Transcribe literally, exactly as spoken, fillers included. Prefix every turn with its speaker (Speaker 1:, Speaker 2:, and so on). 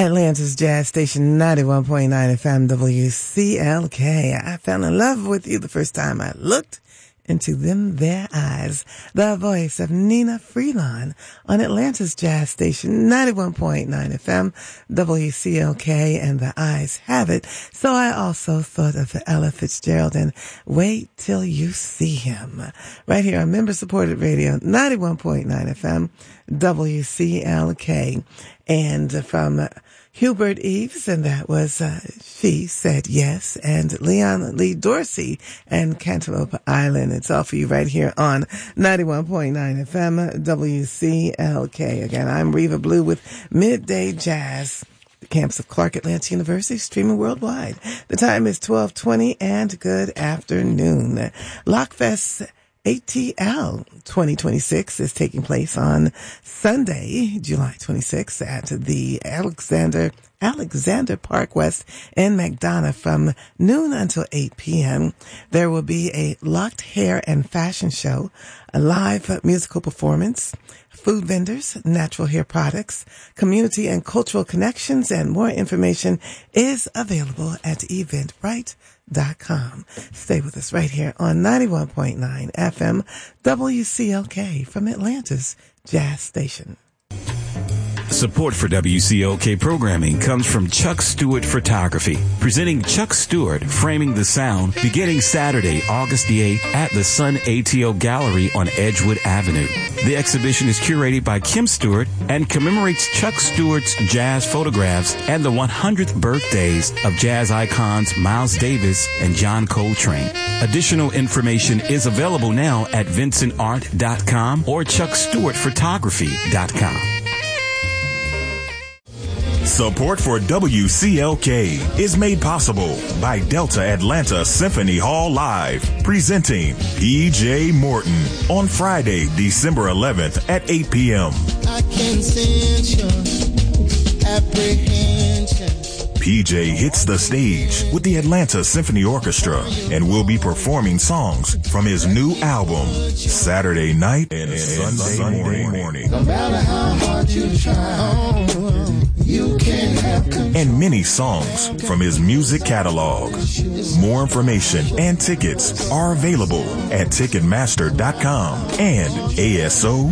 Speaker 1: Atlanta's Jazz Station, ninety-one point nine F M W C L K. I fell in love with you the first time I looked into them their eyes. The voice of Nina Freelon on Atlanta's Jazz Station, ninety-one point nine F M W C L K, and the eyes have it. So I also thought of Ella Fitzgerald and Wait Till You See Him. Right here on member-supported radio, ninety-one point nine F M W C L K. And from Hubert Eves, and that was uh, She Said Yes, and Leon Lee Dorsey and Cantaloupe Island. It's all for you right here on ninety-one point nine F M W C L K. Again, I'm Reva Blue with Midday Jazz. The campus of Clark Atlanta University, streaming worldwide. The time is twelve twenty, and good afternoon. Lockfest A T L twenty twenty-six is taking place on Sunday, July twenty-sixth at the Alexander Alexander Park West in McDonough from noon until eight p.m. There will be a locked hair and fashion show, a live musical performance, food vendors, natural hair products, community and cultural connections, and more information is available at eventbrite dot com. Stay with us right here on ninety-one point nine F M W C L K from Atlanta's Jazz Station.
Speaker 2: Support for W C L K programming comes from Chuck Stewart Photography, presenting Chuck Stewart Framing the Sound beginning Saturday, August the eighth at the Sun A T O Gallery on Edgewood Avenue. The exhibition is curated by Kim Stewart and commemorates Chuck Stewart's jazz photographs and the one hundredth birthdays of jazz icons Miles Davis and John Coltrane. Additional information is available now at vincent art dot com or chuck stewart photography dot com.
Speaker 3: Support for W C L K is made possible by Delta Atlanta Symphony Hall Live, presenting P J Morton on Friday, December eleventh at eight p.m.
Speaker 4: I can sense your apprehension.
Speaker 3: P J hits the stage with the Atlanta Symphony Orchestra and will be performing songs from his new album, Saturday Night and, and Sunday, Sunday morning. morning.
Speaker 4: No matter how hard you try, oh, you can't have control.
Speaker 3: And many songs from his music catalog. More information and tickets are available at ticketmaster dot com and A S O